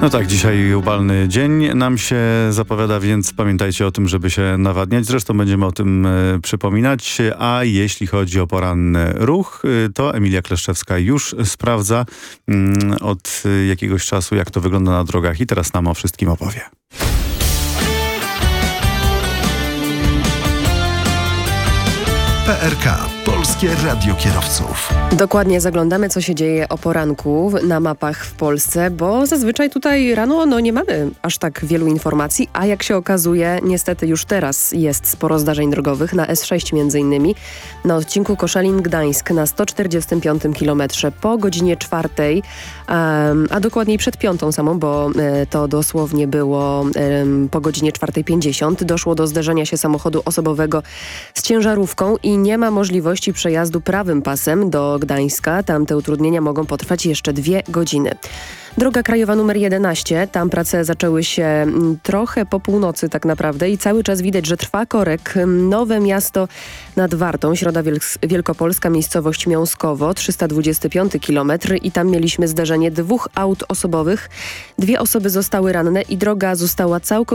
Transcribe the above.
No tak, dzisiaj upalny dzień nam się zapowiada, więc pamiętajcie o tym, żeby się nawadniać. Zresztą będziemy o tym przypominać. A jeśli chodzi o poranny ruch, to Emilia Kleszczewska już sprawdza od jakiegoś czasu, jak to wygląda na drogach i teraz nam o wszystkim opowie. PRK. Polskie Radio Kierowców. Dokładnie zaglądamy, co się dzieje o poranku na mapach w Polsce, bo zazwyczaj tutaj rano nie mamy aż tak wielu informacji, a jak się okazuje, niestety już teraz jest sporo zdarzeń drogowych, na S6 między innymi, na odcinku Koszalin-Gdańsk na 145 km po godzinie 4, a dokładniej przed 5 samą, bo to dosłownie było po godzinie 4:50. Doszło do zderzenia się samochodu osobowego z ciężarówką i nie ma możliwości przejazdu prawym pasem do Gdańska. Tam te utrudnienia mogą potrwać jeszcze 2 godziny. Droga krajowa numer 11, tam prace zaczęły się trochę po północy tak naprawdę i cały czas widać, że trwa korek. Nowe Miasto nad Wartą, Środa Wielkopolska, miejscowość Miąskowo, 325 km i tam mieliśmy zderzenie 2 aut osobowych. 2 osoby zostały ranne i droga została całkowicie